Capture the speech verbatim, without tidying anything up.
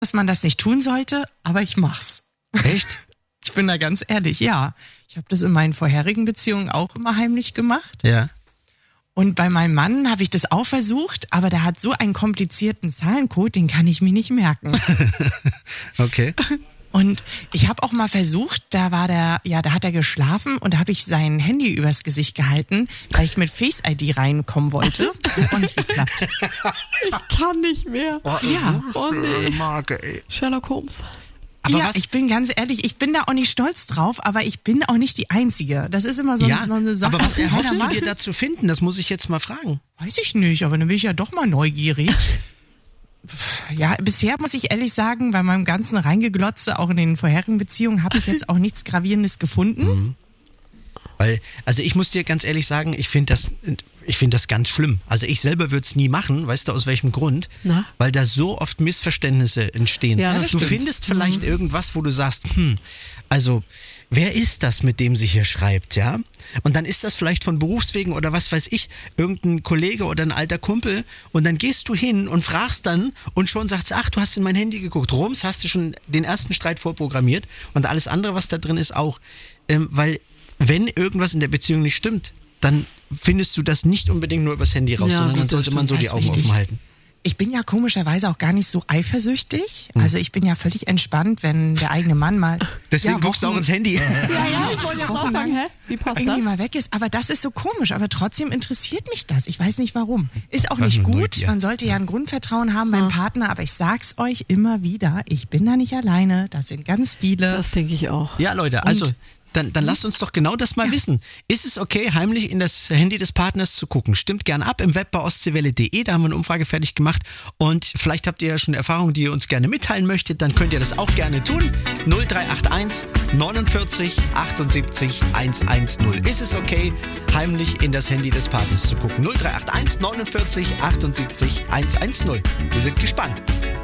dass man das nicht tun sollte, aber ich mach's. Echt? Ich bin da ganz ehrlich, ja. Ich habe das in meinen vorherigen Beziehungen auch immer heimlich gemacht. Ja. Und bei meinem Mann habe ich das auch versucht, aber der hat so einen komplizierten Zahlencode, den kann ich mir nicht merken. Okay. Und ich habe auch mal versucht, da war der, ja, da hat er geschlafen und da habe ich sein Handy übers Gesicht gehalten, weil ich mit Face I D reinkommen wollte. Hat auch nicht geklappt. Ich kann nicht mehr. Oh, Ja. du bist Oh, nee. eine Marke, ey. Sherlock Holmes. Aber ja, was? ich bin ganz ehrlich, ich bin da auch nicht stolz drauf, aber ich bin auch nicht die Einzige. Das ist immer so, Ja, so eine Sache. aber was die erhoffst keiner du mag. dir da zu finden? Das muss ich jetzt mal fragen. Weiß ich nicht, aber dann bin ich ja doch mal neugierig. Ja, bisher muss ich ehrlich sagen, bei meinem ganzen Reingeglotze, auch in den vorherigen Beziehungen, habe ich jetzt auch nichts Gravierendes gefunden. Mhm. Weil, also ich muss dir ganz ehrlich sagen, ich finde das, ich finde das ganz schlimm. Also ich selber würde es nie machen, weißt du aus welchem Grund? Na? Weil da so oft Missverständnisse entstehen. Ja, das du stimmt. findest vielleicht irgendwas, wo du sagst, hm, also wer ist das, mit dem sie hier schreibt, ja? Und dann ist das vielleicht von Berufswegen oder was weiß ich, irgendein Kollege oder ein alter Kumpel und dann gehst du hin und fragst dann und schon sagst du, ach, du hast in mein Handy geguckt. Rums, hast du schon den ersten Streit vorprogrammiert und alles andere, was da drin ist, auch. Ähm, weil wenn irgendwas in der Beziehung nicht stimmt, dann findest du das nicht unbedingt nur übers Handy raus, Ja, sondern gut, dann das sollte man so stimmt, die das Augen ist richtig. offen halten. Ich bin ja komischerweise auch gar nicht so eifersüchtig. Hm. Also ich bin ja völlig entspannt, wenn der eigene Mann mal Deswegen ja, guckst du auch Wochen- ins Handy. Ja, ja, ich wollte jetzt auch Wochenlang sagen, hä? Wie passt irgendwie das? mal weg ist. Aber das ist so komisch. Aber trotzdem interessiert mich das. Ich weiß nicht warum. Ist auch Was nicht eine gut. Neugier. Man sollte ja ein Grundvertrauen haben beim Partner. Aber ich sag's euch immer wieder, ich bin da nicht alleine. Das sind ganz viele. Das denke ich auch. Ja, Leute, also Und- dann, dann lasst uns doch genau das mal wissen. Ist es okay, heimlich in das Handy des Partners zu gucken? Stimmt gern ab im Web bei ostseewelle punkt de, da haben wir eine Umfrage fertig gemacht und vielleicht habt ihr ja schon Erfahrungen, die ihr uns gerne mitteilen möchtet, dann könnt ihr das auch gerne tun. null drei acht eins neunundvierzig achtundsiebzig hundertzehn. Ist es okay, heimlich in das Handy des Partners zu gucken? null drei acht eins neunundvierzig achtundsiebzig hundertzehn. Wir sind gespannt.